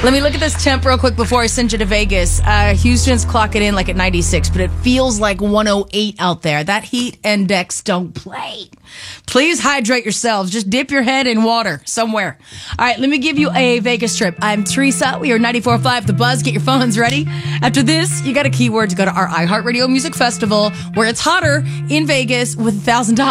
Let me look at this temp real quick before I send you to Vegas. Houston's clocking in like at 96, but it feels like 108 out there. That heat index don't play. Please hydrate yourselves. Just dip your head in water somewhere. All right, let me give you a Vegas trip. I'm Teresa. We are 94.5 The Buzz. Get your phones ready. After this, you got a keyword to go to our iHeartRadio Music Festival, where it's hotter in Vegas with $1,000.